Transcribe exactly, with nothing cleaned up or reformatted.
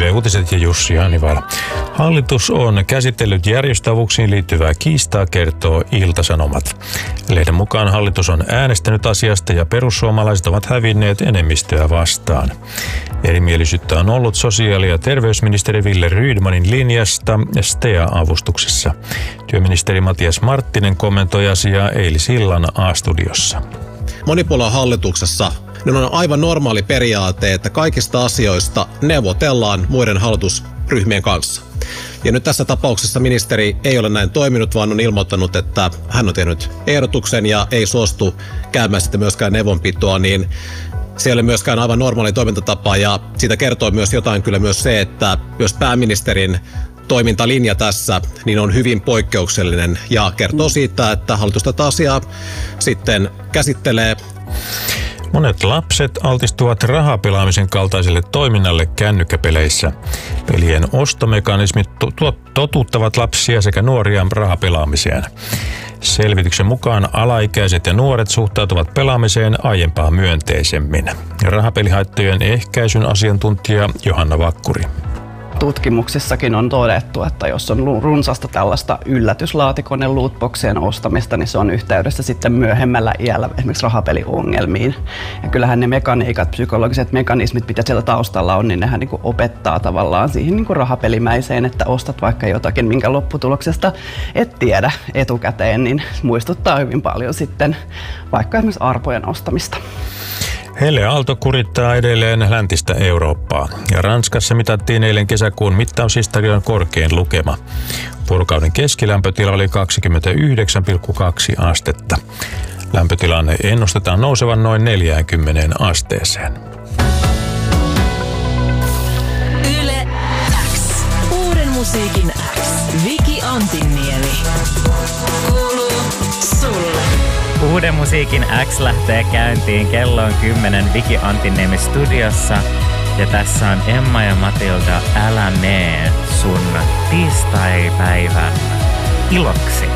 Yle Uutiset ja Jussi Hanivala. Hallitus on käsitellyt järjestöavuuksiin liittyvää kiistaa, kertoo Ilta-Sanomat. Lehden mukaan hallitus on äänestänyt asiasta ja perussuomalaiset ovat hävinneet enemmistöä vastaan. Erimielisyyttä on ollut sosiaali- ja terveysministeri Wille Rydmanin linjasta S T A-avustuksessa. Työministeri Matias Marttinen kommentoi asiaa eilisillan A-studiossa. Monipuoluehallituksessa niin on aivan normaali periaate, että kaikista asioista neuvotellaan muiden hallitusryhmien kanssa. Ja nyt tässä tapauksessa ministeri ei ole näin toiminut, vaan on ilmoittanut, että hän on tehnyt ehdotuksen ja ei suostu käymään sitten myöskään neuvonpitoa, niin se ei ole myöskään aivan normaali toimintatapa, ja siitä kertoo myös jotain kyllä myös se, että myös pääministerin toimintalinja tässä niin on hyvin poikkeuksellinen ja kertoo siitä, että hallitus tätä asiaa sitten käsittelee. Monet lapset altistuvat rahapelaamisen kaltaiselle toiminnalle kännykkäpeleissä. Pelien ostomekanismit totuttavat lapsia sekä nuoria rahapelaamiseen. Selvityksen mukaan alaikäiset ja nuoret suhtautuvat pelaamiseen aiempaa myönteisemmin. Rahapelihaittojen ehkäisyn asiantuntija Johanna Vakkuri. Tutkimuksissakin on todettu, että jos on runsasta tällaista yllätyslaatikoiden lootboxien ostamista, niin se on yhteydessä sitten myöhemmällä iällä esimerkiksi rahapeliongelmiin. Ja kyllähän ne mekaniikat, psykologiset mekanismit, mitä siellä taustalla on, niin nehän niin kuin opettaa tavallaan siihen niin kuin rahapelimäiseen, että ostat vaikka jotakin, minkä lopputuloksesta et tiedä etukäteen, niin muistuttaa hyvin paljon sitten vaikka esimerkiksi arpojen ostamista. Helle Aalto kurittaa edelleen läntistä Eurooppaa, ja Ranskassa mitattiin eilen kesäkuun mittaushistorian korkein lukema. Vuorokauden keskilämpötila oli kaksikymmentäyhdeksän pilkku kaksi astetta. Lämpötilanne ennustetaan nousevan noin neljäänkymmeneen asteeseen. Yle X. Uuden musiikin X. Viki Antinniemi. Kuuluu sulle. Uuden musiikin X lähtee käyntiin kello on kymmenen Viki Antinniemi studiossa. Ja tässä on Emma ja Matilda, älä mee sun tiistaipäivän iloksi.